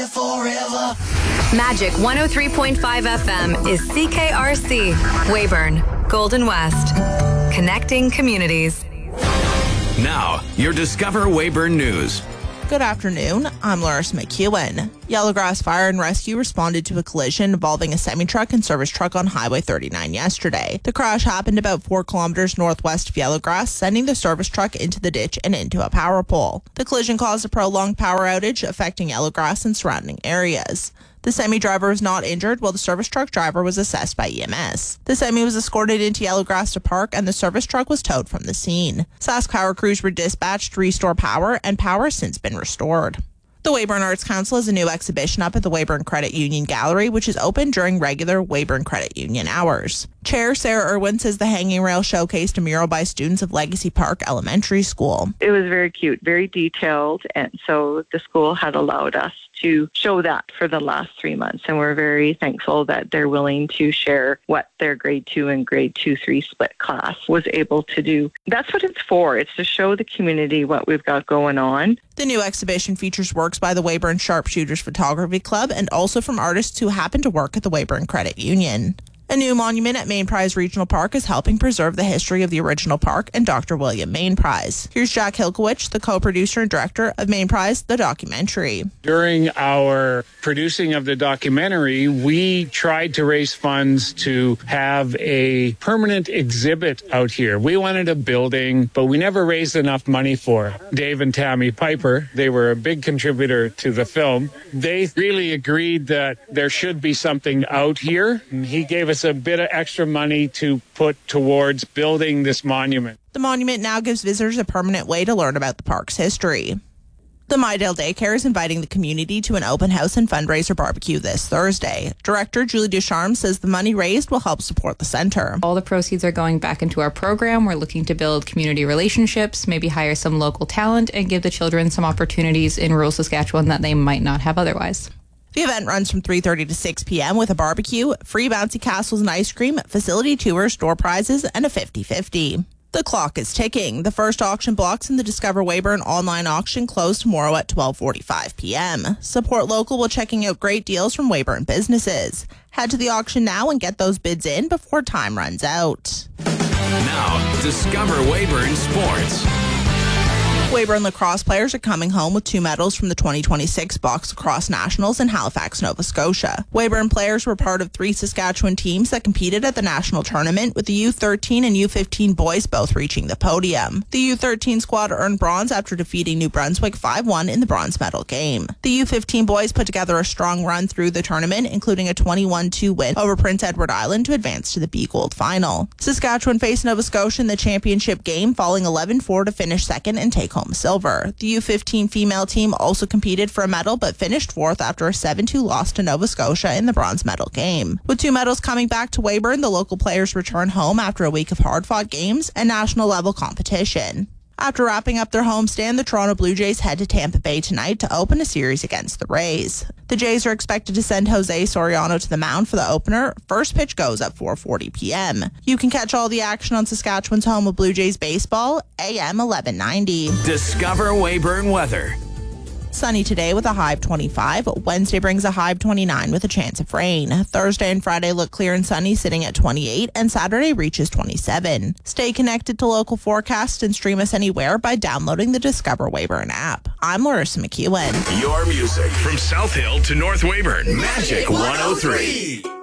here forever. Magic 103.5 FM is CKRC, Weyburn, Golden West. Connecting communities. Now, your Discover Weyburn News. Good afternoon, I'm Loris McEwen. Yellowgrass Fire and Rescue responded to a collision involving a semi-truck and service truck on Highway 39 yesterday. The crash happened about 4 kilometers northwest of Yellowgrass, sending the service truck into the ditch and into a power pole. The collision caused a prolonged power outage affecting Yellowgrass and surrounding areas. The semi-driver was not injured, while the service truck driver was assessed by EMS. The semi was escorted into Yellowgrass to park, and the service truck was towed from the scene. Sask power crews were dispatched to restore power, and power has since been restored. The Weyburn Arts Council has a new exhibition up at the Weyburn Credit Union Gallery, which is open during regular Weyburn Credit Union hours. Chair Sarah Irwin says the hanging rail showcased a mural by students of Legacy Park Elementary School. It was very cute, very detailed, and so the school had allowed us to show that for the last 3 months, and we're very thankful that they're willing to share what their grade 2 and grade 2-3 split class was able to do. That's what it's for. It's to show the community what we've got going on. The new exhibition features works by the Weyburn Sharpshooters Photography Club and also from artists who happen to work at the Weyburn Credit Union. A new monument at Main Prize Regional Park is helping preserve the history of the original park and Dr. William Main Prize. Here's Jack Hilkowich, the co-producer and director of Main Prize, the documentary. During our producing of the documentary, we tried to raise funds to have a permanent exhibit out here. We wanted a building, but we never raised enough money for it. Dave and Tammy Piper, they were a big contributor to the film. They really agreed that there should be something out here, and he gave us a bit of extra money to put towards building this monument. The monument now gives visitors a permanent way to learn about the park's history. The Mydale Daycare is inviting the community to an open house and fundraiser barbecue this Thursday. Director Julie Ducharme says the money raised will help support the center. All the proceeds are going back into our program. We're looking to build community relationships, maybe hire some local talent, and give the children some opportunities in rural Saskatchewan that they might not have otherwise. The event runs from 3:30 to 6 p.m. with a barbecue, free bouncy castles and ice cream, facility tours, door prizes, and a 50-50. The clock is ticking. The first auction blocks in the Discover Weyburn online auction close tomorrow at 12:45 p.m. Support local while checking out great deals from Weyburn businesses. Head to the auction now and get those bids in before time runs out. Now, Discover Weyburn Sports. Weyburn lacrosse players are coming home with 2 medals from the 2026 Box Lacrosse Nationals in Halifax, Nova Scotia. Weyburn players were part of 3 Saskatchewan teams that competed at the national tournament, with the U13 and U15 boys both reaching the podium. The U13 squad earned bronze after defeating New Brunswick 5-1 in the bronze medal game. The U15 boys put together a strong run through the tournament, including a 21-2 win over Prince Edward Island to advance to the B Gold final. Saskatchewan faced Nova Scotia in the championship game, falling 11-4 to finish second and take home silver. The U15 female team also competed for a medal but finished 4th after a 7-2 loss to Nova Scotia in the bronze medal game. With 2 medals coming back to Weyburn, the local players return home after a week of hard-fought games and national level competition. After wrapping up their homestand, the Toronto Blue Jays head to Tampa Bay tonight to open a series against the Rays. The Jays are expected to send Jose Soriano to the mound for the opener. First pitch goes at 4:40 p.m. You can catch all the action on Saskatchewan's home of Blue Jays baseball, AM 1190. Discover Weyburn weather. Sunny today with a high of 25. Wednesday brings a high of 29 with a chance of rain. Thursday and Friday look clear and sunny, sitting at 28, and Saturday reaches 27. Stay connected to local forecasts and stream us anywhere by downloading the Discover Weyburn app. I'm Larissa McEwen. Your music from South Hill to North Weyburn. Magic 103.